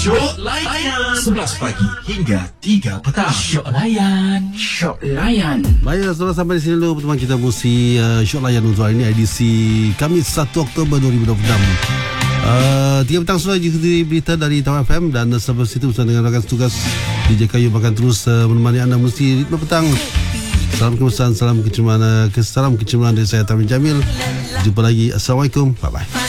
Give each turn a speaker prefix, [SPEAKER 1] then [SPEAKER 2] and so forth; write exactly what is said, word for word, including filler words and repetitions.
[SPEAKER 1] Syok Layan sebelas pagi hingga tiga petang.
[SPEAKER 2] Syok Layan, Syok Layan.
[SPEAKER 3] Baiklah, setelah sampai di sini dulu pertemuan kita musi uh, Syok Layan untuk hari ini, edisi Khamis satu Oktober dua ribu dua puluh enam. Uh, tiga petang sudah ikuti berita dari Tawar F M, dan sebelum situ bersama dengan rakan tugas D J Kayu akan terus uh, menemani anda musi ritme petang. Salam kemesraan, salam kecemaran, uh, salam kecemaran dari saya Tamin Jamil. Jumpa lagi. Assalamualaikum. Bye bye.